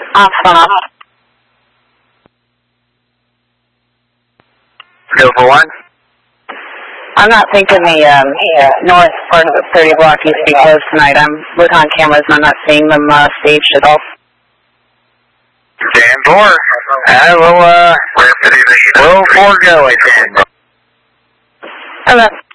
Awesome. Go for one. I'm not thinking the north part of the 30 block used to be closed tonight. I'm looking on cameras and I'm not seeing them staged at all. Stand for. We'll forego it then. Okay.